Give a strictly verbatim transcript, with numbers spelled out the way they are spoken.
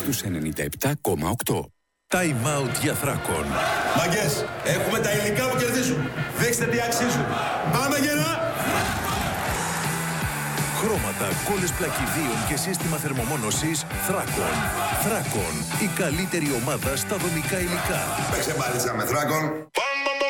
στους ενενήντα επτά κόμμα οκτώ. Time out για Θράκον. Μαγκές, έχουμε τα υλικά που κερδίζουν. Δείξτε τι αξίζουν. Πάμε γερά! Χρώματα, κόλλες πλακιδίων και σύστημα θερμομόνωσης Θράκον. Θράκον, η καλύτερη ομάδα στα δομικά υλικά. Παίξε μπάλιτσα με Θράκον.